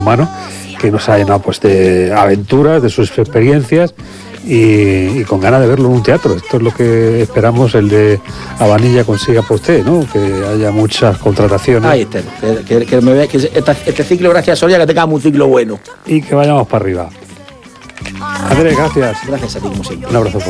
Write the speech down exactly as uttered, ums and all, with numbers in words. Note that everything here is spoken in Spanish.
humano, que nos ha llenado pues de aventuras, de sus experiencias y, y con ganas de verlo en un teatro. Esto es lo que esperamos el de Habanilla consiga por usted, ¿no? Que haya muchas contrataciones. Ahí está, que, que, que, me vea, que este, este ciclo, gracias Soria, que tengamos un ciclo bueno. Y que vayamos para arriba. Andrés, gracias. Gracias a ti, como siempre. Un abrazo.